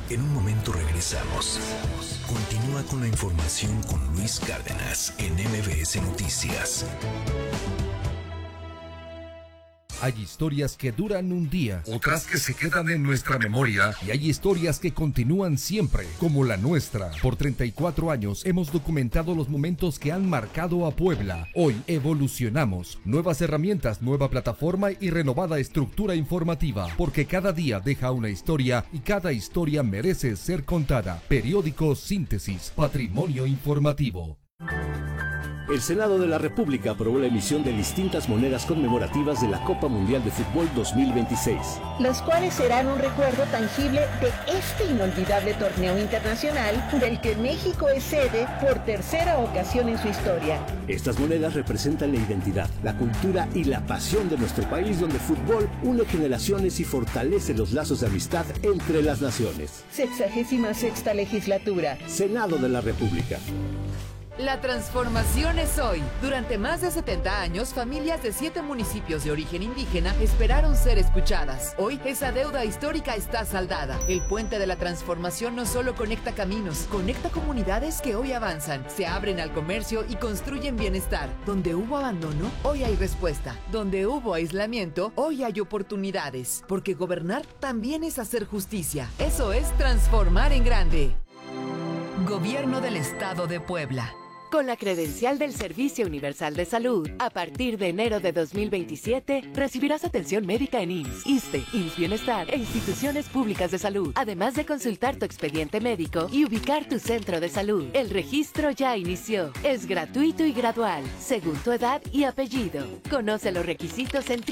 En un momento regresamos. Continúa con la información con Luis Cárdenas en MBS Noticias. Hay historias que duran un día, otras que se quedan en nuestra memoria, y hay historias que continúan siempre, como la nuestra. Por 34 años hemos documentado los momentos que han marcado a Puebla. Hoy evolucionamos. Nuevas herramientas, nueva plataforma y renovada estructura informativa, porque cada día deja una historia y cada historia merece ser contada. Periódico Síntesis, Patrimonio Informativo. El Senado de la República aprobó la emisión de distintas monedas conmemorativas de la Copa Mundial de Fútbol 2026. Las cuales serán un recuerdo tangible de este inolvidable torneo internacional del que México es sede por tercera ocasión en su historia. Estas monedas representan la identidad, la cultura y la pasión de nuestro país, donde el fútbol une generaciones y fortalece los lazos de amistad entre las naciones. 66ª legislatura. Senado de la República. La transformación es hoy. Durante más de 70 años, familias de 7 municipios de origen indígena esperaron ser escuchadas. Hoy, esa deuda histórica está saldada. El puente de la transformación no solo conecta caminos, conecta comunidades que hoy avanzan, se abren al comercio y construyen bienestar. Donde hubo abandono, hoy hay respuesta. Donde hubo aislamiento, hoy hay oportunidades. Porque gobernar también es hacer justicia. Eso es transformar en grande. Gobierno del Estado de Puebla. Con la credencial del Servicio Universal de Salud, a partir de enero de 2027, recibirás atención médica en IMSS, ISSSTE, IMSS Bienestar e instituciones públicas de salud, además de consultar tu expediente médico y ubicar tu centro de salud. El registro ya inició. Es gratuito y gradual, según tu edad y apellido. Conoce los requisitos en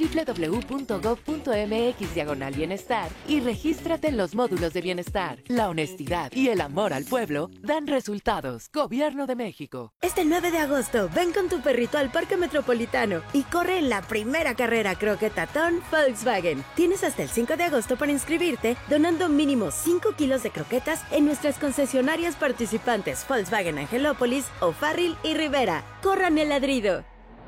www.gov.mx/bienestar y regístrate en los módulos de bienestar. La honestidad y el amor al pueblo dan resultados. Gobierno de México. Este 9 de agosto, ven con tu perrito al Parque Metropolitano y corre en la primera carrera croquetatón Volkswagen. Tienes hasta el 5 de agosto para inscribirte, donando mínimo 5 kilos de croquetas en nuestras concesionarias participantes Volkswagen Angelópolis, O'Farrill y Rivera. ¡Corran el ladrido!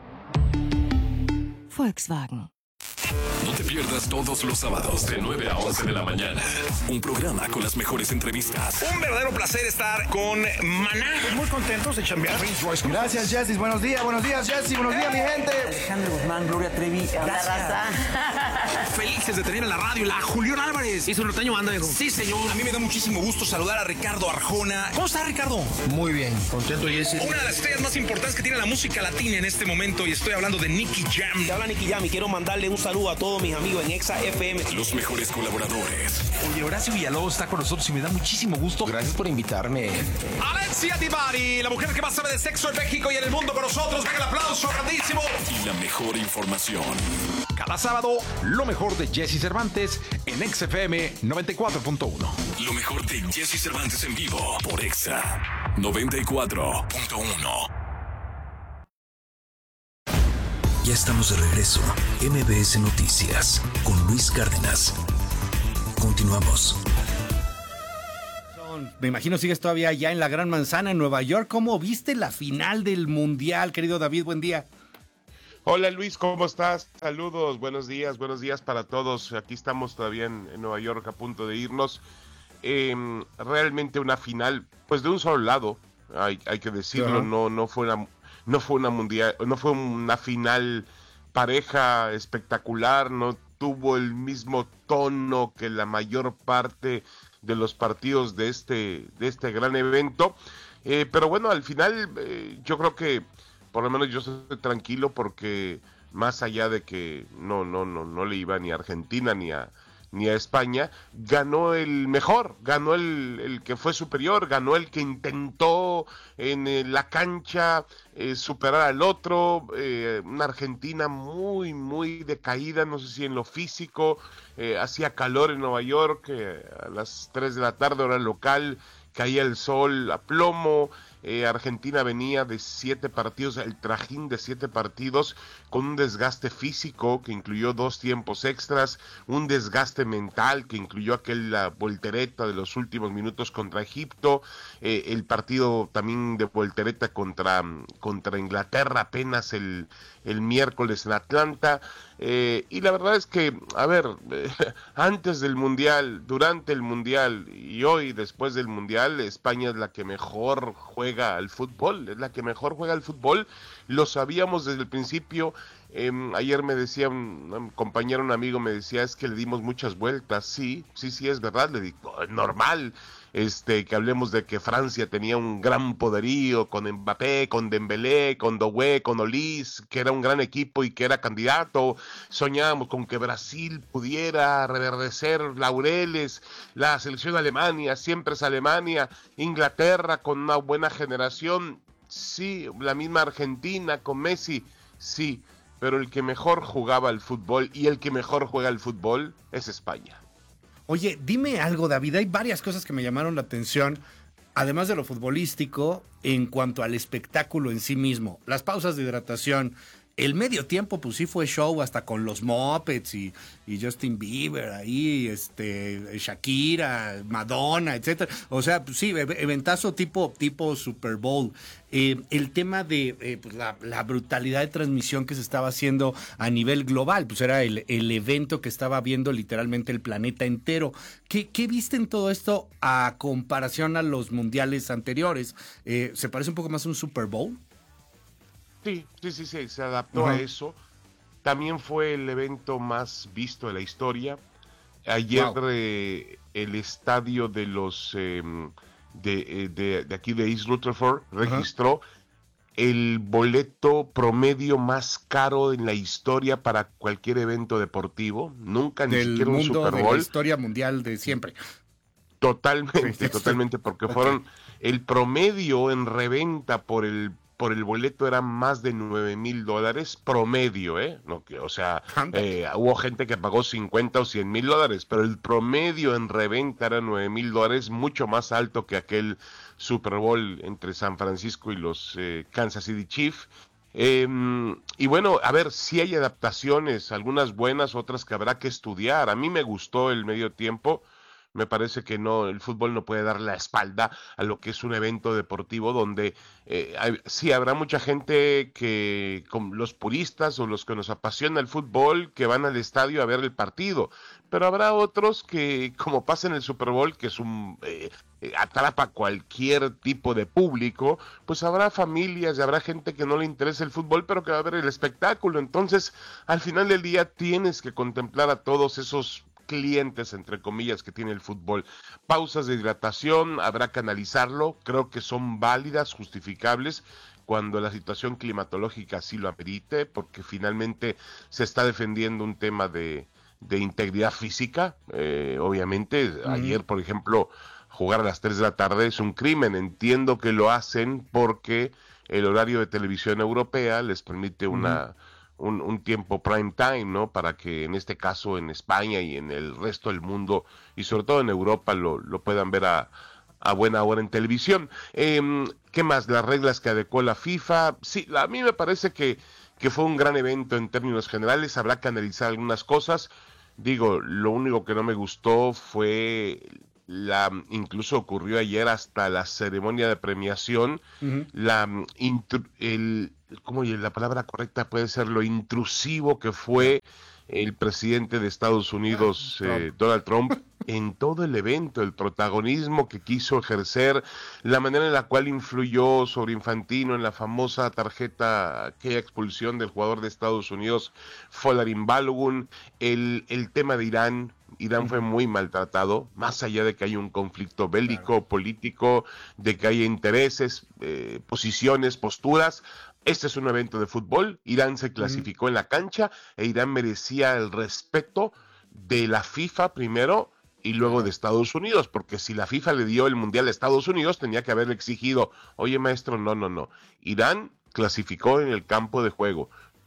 Volkswagen. No te pierdas todos los sábados de 9 a 11 de la mañana. Un programa con las mejores entrevistas. Un verdadero placer estar con Maná. Muy contentos de chambear. Gracias, Jessy. Buenos días, Jessy. Buenos días, mi gente. Alejandro Guzmán, Gloria Trevi. Gracias. Felices de tener en la radio la Julián Álvarez. ¿Y su norteño anda, viejo? Sí, señor. A mí me da muchísimo gusto saludar a Ricardo Arjona. ¿Cómo está, Ricardo? Muy bien. Contento, Jessy. Una de las estrellas más importantes que tiene la música latina en este momento, y estoy hablando de Nicky Jam. Te habla Nicky Jam y quiero mandarle un saludo a todos mis amigos en Exa FM. Los mejores colaboradores. Oye, Horacio Villalobos está con nosotros y me da muchísimo gusto. Gracias por invitarme. Alexia Divari, la mujer que más sabe de sexo en México y en el mundo con nosotros. Venga el aplauso grandísimo. Y la mejor información. Cada sábado, lo mejor de Jesse Cervantes en Exa FM 94.1. Lo mejor de Jesse Cervantes en vivo por Exa 94.1. Ya estamos de regreso. MBS Noticias con Luis Cárdenas. Continuamos. Me imagino sigues todavía allá en la Gran Manzana, en Nueva York. ¿Cómo viste la final del Mundial, querido David? Buen día. Hola Luis, ¿cómo estás? Saludos, buenos días para todos. Aquí estamos todavía en Nueva York a punto de irnos. Realmente una final, pues de un solo lado, hay que decirlo. Uh-huh. No fue una final pareja espectacular, no tuvo el mismo tono que la mayor parte de los partidos de este gran evento, pero bueno, al final yo creo que por lo menos yo estoy tranquilo, porque más allá de que no le iba ni a Argentina ni a España, ganó el mejor, ganó el que fue superior, ganó el que intentó en la cancha superar al otro. Una Argentina muy, muy decaída, no sé si en lo físico, hacía calor en Nueva York, a las 3 de la tarde hora local, caía el sol a plomo, Argentina venía de 7 partidos, el trajín de 7 partidos, con un desgaste físico que incluyó 2 tiempos extras, un desgaste mental que incluyó aquella voltereta de los últimos minutos contra Egipto, el partido también de voltereta contra Inglaterra apenas el miércoles en Atlanta, y la verdad es que, a ver, antes del Mundial, durante el Mundial y hoy después del Mundial, España es la que mejor juega al fútbol, lo sabíamos desde el principio. Ayer me decía un compañero, un amigo, me decía, es que le dimos muchas vueltas. Sí, es verdad, le digo, es normal, que hablemos de que Francia tenía un gran poderío con Mbappé, con Dembélé, con Doué, con Olise, que era un gran equipo y que era candidato. Soñábamos con que Brasil pudiera reverdecer laureles, la selección de Alemania, siempre es Alemania, Inglaterra con una buena generación, sí, la misma Argentina con Messi, sí, pero el que mejor jugaba al fútbol y el que mejor juega al fútbol es España. Oye, dime algo, David, hay varias cosas que me llamaron la atención, además de lo futbolístico, en cuanto al espectáculo en sí mismo. Las pausas de hidratación, el medio tiempo, pues sí fue show, hasta con los Muppets y Justin Bieber ahí, Shakira, Madonna, etcétera. O sea, pues sí, eventazo tipo Super Bowl. El tema de pues la brutalidad de transmisión que se estaba haciendo a nivel global, pues era el evento que estaba viendo literalmente el planeta entero. ¿Qué viste en todo esto a comparación a los mundiales anteriores? ¿Se parece un poco más a un Super Bowl? Sí, se adaptó a eso. También fue el evento más visto de la historia. Ayer el estadio de los de aquí de East Rutherford registró el boleto promedio más caro en la historia para cualquier evento deportivo. Nunca ni siquiera un Super Bowl. De la historia mundial de siempre. Totalmente, porque fueron el promedio en reventa por el boleto era más de $9,000 promedio, no, o sea, hubo gente que pagó $50,000 o $100,000, pero el promedio en reventa era $9,000, mucho más alto que aquel Super Bowl entre San Francisco y los Kansas City Chiefs. Y bueno, a ver, sí hay adaptaciones, algunas buenas, otras que habrá que estudiar. A mí me gustó el medio tiempo. Me parece que no, el fútbol no puede dar la espalda a lo que es un evento deportivo donde sí habrá mucha gente que, como los puristas o los que nos apasiona el fútbol, que van al estadio a ver el partido, pero habrá otros que, como pasa en el Super Bowl, que es atrapa cualquier tipo de público, pues habrá familias y habrá gente que no le interesa el fútbol, pero que va a ver el espectáculo. Entonces, al final del día tienes que contemplar a todos esos clientes, entre comillas, que tiene el fútbol. Pausas de hidratación, habrá que analizarlo, creo que son válidas, justificables, cuando la situación climatológica así lo amerite, porque finalmente se está defendiendo un tema de integridad física, obviamente. Ayer, por ejemplo, jugar a las 3 de la tarde es un crimen. Entiendo que lo hacen porque el horario de televisión europea les permite un tiempo prime time, ¿no? Para que en este caso en España y en el resto del mundo y sobre todo en Europa lo puedan ver a buena hora en televisión. ¿Qué más? Las reglas que adecuó la FIFA. Sí, a mí me parece que fue un gran evento en términos generales. Habrá que analizar algunas cosas. Digo, lo único que no me gustó fue incluso ocurrió ayer hasta la ceremonia de premiación, ¿cómo la palabra correcta puede ser? Lo intrusivo que fue el presidente de Estados Unidos, Donald Trump, en todo el evento, el protagonismo que quiso ejercer, la manera en la cual influyó sobre Infantino en la famosa tarjeta, aquella expulsión del jugador de Estados Unidos, Folarin Balogun, el tema de Irán. Irán fue muy maltratado, más allá de que haya un conflicto bélico, político, de que haya intereses, posiciones, posturas. Este es un evento de fútbol. Irán se clasificó en la cancha e Irán merecía el respeto de la FIFA primero y luego de Estados Unidos, porque si la FIFA le dio el Mundial a Estados Unidos, tenía que haberle exigido, oye maestro, no. Irán clasificó en el campo de juego.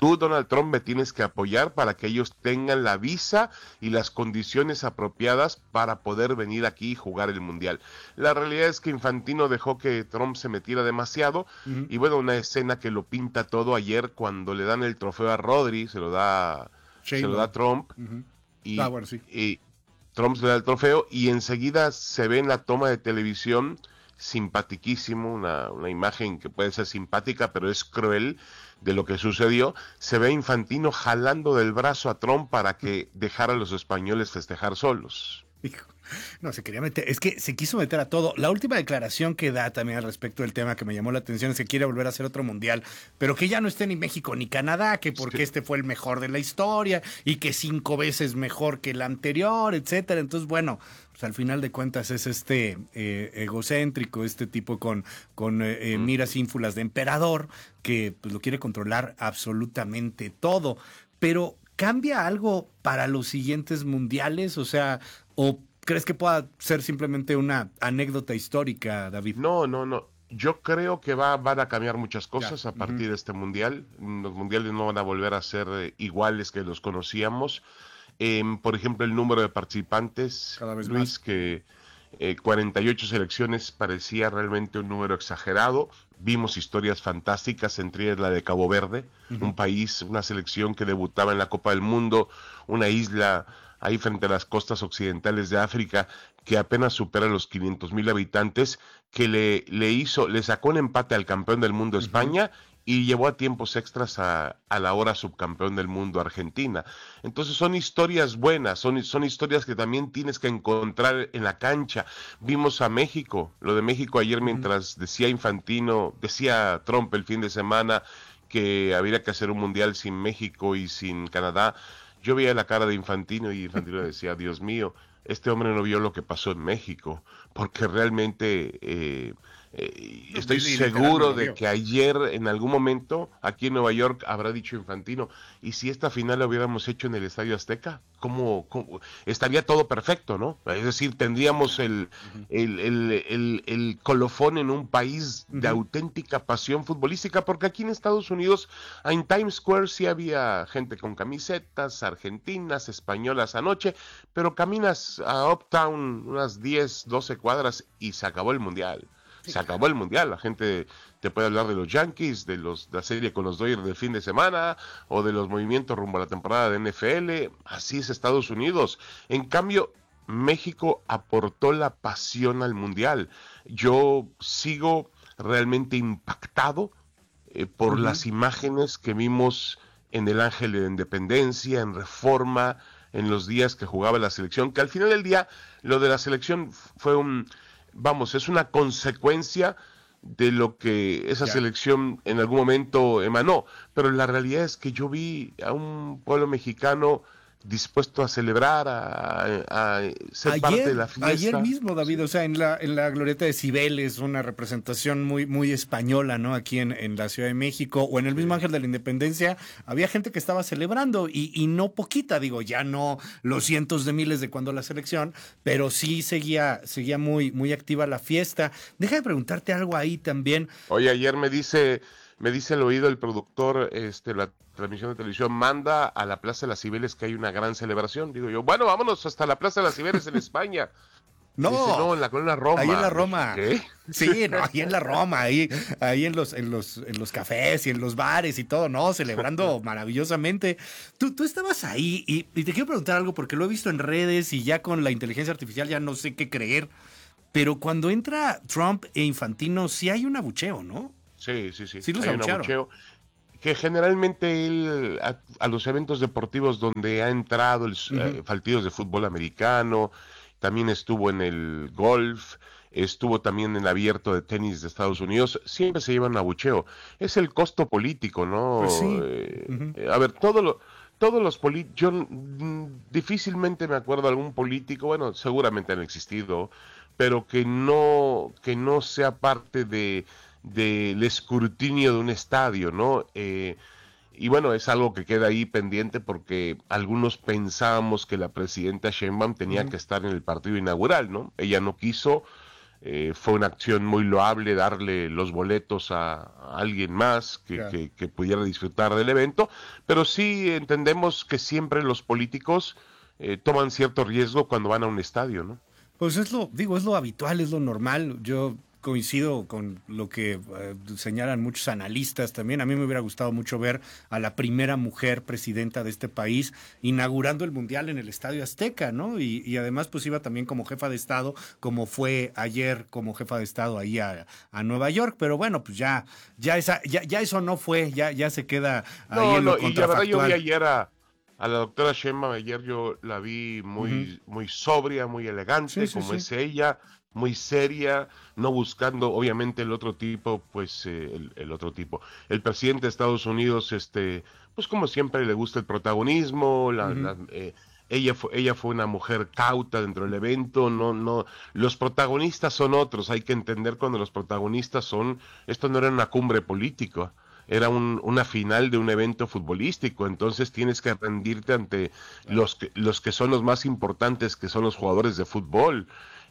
tú, Donald Trump, me tienes que apoyar para que ellos tengan la visa y las condiciones apropiadas para poder venir aquí y jugar el Mundial. La realidad es que Infantino dejó que Trump se metiera demasiado, y bueno, una escena que lo pinta todo ayer cuando le dan el trofeo a Rodri, se lo da Trump, y Trump se le da el trofeo, y enseguida se ve en la toma de televisión, simpatiquísimo, una imagen que puede ser simpática, pero es cruel, de lo que sucedió. Se ve Infantino jalando del brazo a Trump para que dejara a los españoles festejar solos. No, se quería meter, es que se quiso meter a todo. La última declaración que da también al respecto del tema que me llamó la atención es que quiere volver a hacer otro mundial, pero que ya no esté ni México ni Canadá, que porque este fue el mejor de la historia y que 5 veces mejor que el anterior, etcétera. Entonces, bueno, pues al final de cuentas es egocéntrico, este tipo con miras ínfulas de emperador, que pues lo quiere controlar absolutamente todo. Pero ¿cambia algo para los siguientes mundiales? O sea, ¿o crees que pueda ser simplemente una anécdota histórica, David? No. Yo creo que van a cambiar muchas cosas a partir de este mundial. Los mundiales no van a volver a ser iguales que los conocíamos. Por ejemplo, el número de participantes, cada vez Luis, más. Que 48 selecciones parecía realmente un número exagerado. Vimos historias fantásticas, entre ellas la de Cabo Verde, un país, una selección que debutaba en la Copa del Mundo, una isla ahí frente a las costas occidentales de África, que apenas supera los 500,000 habitantes, que le sacó un empate al campeón del mundo España, y llevó a tiempos extras a la ahora subcampeón del mundo Argentina. Entonces son historias buenas, son historias que también tienes que encontrar en la cancha. Vimos a México, lo de México ayer, mientras decía Trump el fin de semana que habría que hacer un mundial sin México y sin Canadá. Yo veía la cara de Infantino y Infantino decía, Dios mío, este hombre no vio lo que pasó en México, porque realmente estoy seguro de que ayer en algún momento aquí en Nueva York habrá dicho Infantino, ¿y si esta final la hubiéramos hecho en el Estadio Azteca? ¿Cómo? Estaría todo perfecto, ¿no? Es decir, tendríamos el colofón en un país de auténtica pasión futbolística, porque aquí en Estados Unidos, en Times Square sí había gente con camisetas argentinas, españolas anoche, pero caminas a Uptown unas 10, 12 cuadras y se acabó el mundial. Se acabó el mundial. La gente te puede hablar de los Yankees, de la serie con los Dodgers del fin de semana, o de los movimientos rumbo a la temporada de NFL. Así es Estados Unidos. En cambio, México aportó la pasión al mundial. Yo sigo realmente impactado por las imágenes que vimos en el Ángel de la Independencia, en Reforma, en los días que jugaba la selección, que al final del día lo de la selección fue es una consecuencia de lo que esa selección en algún momento emanó, pero la realidad es que yo vi a un pueblo mexicano dispuesto a celebrar, a ser parte de la fiesta. Ayer mismo, David, o sea, en la glorieta de Cibeles, una representación muy, muy española, ¿no? Aquí en la Ciudad de México, o en el mismo Ángel de la Independencia, había gente que estaba celebrando, y no poquita, digo, ya no los cientos de miles de cuando la selección, pero sí seguía muy, muy activa la fiesta. Deja de preguntarte algo ahí también. Oye, ayer me dice al oído el productor, la transmisión de televisión, manda a la Plaza de las Cibeles que hay una gran celebración. Digo yo, bueno, vámonos hasta la Plaza de las Cibeles en España. No, en la colonia Roma. Ahí en la Roma. ¿Qué? Sí, no, ahí en la Roma, ahí en los cafés y en los bares y todo, ¿no? Celebrando maravillosamente. Tú estabas ahí y te quiero preguntar algo porque lo he visto en redes y ya con la inteligencia artificial ya no sé qué creer. Pero cuando entra Trump e Infantino, sí hay un abucheo, ¿no? Sí. Sí los hay un abucheo. Que generalmente él, a los eventos deportivos donde ha entrado, partidos de fútbol americano, también estuvo en el golf, estuvo también en el abierto de tenis de Estados Unidos, siempre se lleva un abucheo. Es el costo político, ¿no? Pues sí. A ver, todos los políticos, yo difícilmente me acuerdo de algún político, bueno, seguramente han existido, pero que no sea parte del escrutinio de un estadio, ¿no? Y bueno, es algo que queda ahí pendiente porque algunos pensábamos que la presidenta Sheinbaum tenía que estar en el partido inaugural, ¿no? Ella no quiso, Fue una acción muy loable darle los boletos a alguien más que pudiera disfrutar del evento, pero sí entendemos que siempre los políticos toman cierto riesgo cuando van a un estadio, ¿no? Pues es lo habitual, es lo normal. Yo coincido con lo que señalan muchos analistas también. A mí me hubiera gustado mucho ver a la primera mujer presidenta de este país inaugurando el Mundial en el Estadio Azteca, ¿no? Y además pues iba también como jefa de Estado, como fue ayer como jefa de Estado ahí a Nueva York. Pero bueno, pues ya eso no fue, ya se queda ahí en lo contrafactual. Y la verdad yo vi ayer a la doctora Sheinbaum, ayer yo la vi muy sobria, muy elegante, como es ella, muy seria, no buscando obviamente el otro tipo, pues el otro tipo. El presidente de Estados Unidos, pues como siempre le gusta el protagonismo, ella fue una mujer cauta dentro del evento, no, los protagonistas son otros, hay que entender cuando los protagonistas esto no era una cumbre política, era una final de un evento futbolístico, entonces tienes que rendirte ante los que son los más importantes, que son los jugadores de fútbol.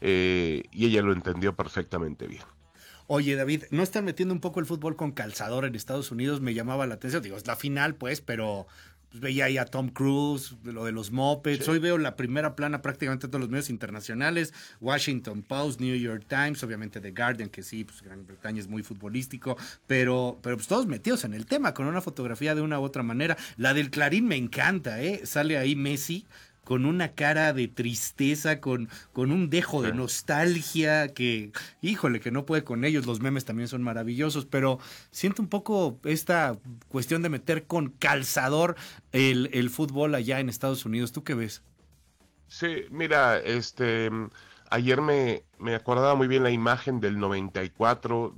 Y ella lo entendió perfectamente bien. Oye, David, ¿no están metiendo un poco el fútbol con calzador en Estados Unidos? Me llamaba la atención. Digo, es la final, pues, pero veía ahí a Tom Cruise, lo de los Muppets. Hoy veo la primera plana prácticamente de todos los medios internacionales. Washington Post, New York Times, obviamente The Guardian, que sí, pues Gran Bretaña es muy futbolístico, pero pues todos metidos en el tema, con una fotografía de una u otra manera. La del Clarín me encanta, Sale ahí Messi con una cara de tristeza, con un dejo de nostalgia que, híjole, que no puede con ellos. Los memes también son maravillosos, pero siento un poco esta cuestión de meter con calzador el fútbol allá en Estados Unidos. ¿Tú qué ves? Sí, mira, ayer me acordaba muy bien la imagen del 94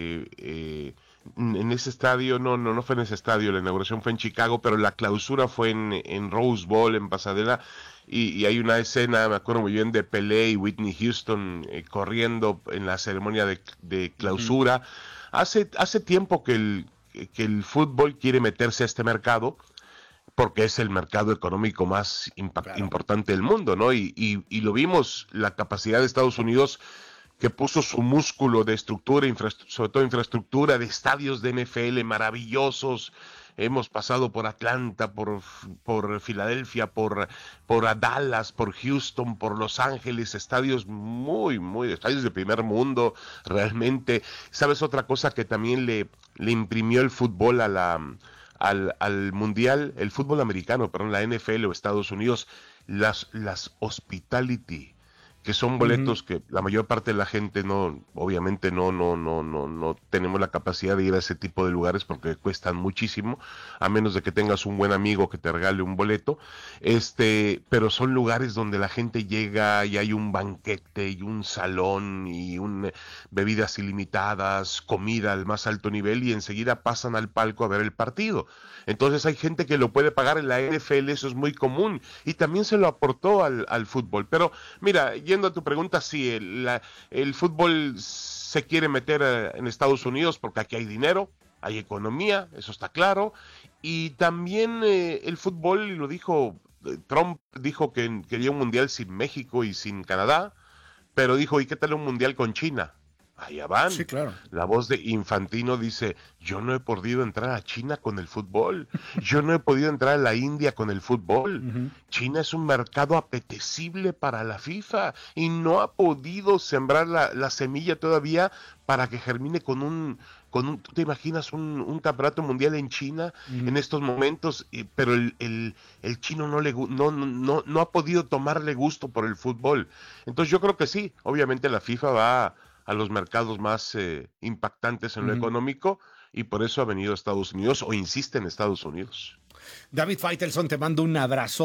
en ese estadio, no fue en ese estadio, la inauguración fue en Chicago, pero la clausura fue en Rose Bowl, en Pasadena, y hay una escena, me acuerdo muy bien, de Pelé y Whitney Houston corriendo en la ceremonia de clausura. Hace tiempo que el fútbol quiere meterse a este mercado, porque es el mercado económico más importante del mundo, ¿no? Y lo vimos, la capacidad de Estados Unidos, que puso su músculo de estructura, sobre todo infraestructura, de estadios de NFL maravillosos. Hemos pasado por Atlanta, por Filadelfia, por Dallas, por Houston, por Los Ángeles, estadios estadios de primer mundo, realmente. ¿Sabes otra cosa que también le imprimió el fútbol al mundial, el fútbol americano, perdón, la NFL o Estados Unidos? Las hospitality, que son boletos que la mayor parte de la gente obviamente no tenemos la capacidad de ir a ese tipo de lugares porque cuestan muchísimo, a menos de que tengas un buen amigo que te regale un boleto, pero son lugares donde la gente llega y hay un banquete y un salón y bebidas ilimitadas, comida al más alto nivel, y enseguida pasan al palco a ver el partido. Entonces hay gente que lo puede pagar en la NFL, eso es muy común, y también se lo aportó al fútbol. Pero mira, yendo a tu pregunta, sí, el fútbol se quiere meter en Estados Unidos porque aquí hay dinero, hay economía, eso está claro, y también el fútbol, y lo dijo Trump, dijo que quería un mundial sin México y sin Canadá, pero dijo, ¿y qué tal un mundial con China? Allá van. Sí, claro. La voz de Infantino dice, yo no he podido entrar a China con el fútbol, yo no he podido entrar a la India con el fútbol. China es un mercado apetecible para la FIFA y no ha podido sembrar la semilla todavía para que germine con ¿tú te imaginas un campeonato mundial en China en estos momentos? Pero el chino no ha podido tomarle gusto por el fútbol. Entonces yo creo que sí, obviamente la FIFA va a los mercados más impactantes en lo económico, y por eso ha venido a Estados Unidos, o insiste en Estados Unidos. David Faitelson, te mando un abrazo.